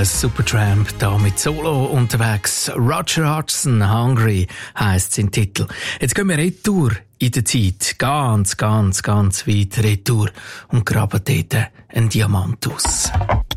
Supertramp da mit Solo unterwegs. Roger Hodgson, Hungry heisst sein Titel. Jetzt gehen wir retour in der Zeit. Ganz weit retour und graben dort einen Diamant aus.